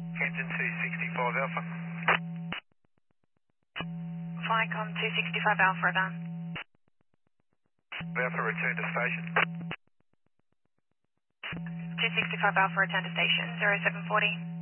Engine 265 Alpha. Flycom 265 Alpha down. Alpha, return to station. 265 Alpha, return to station, 0740.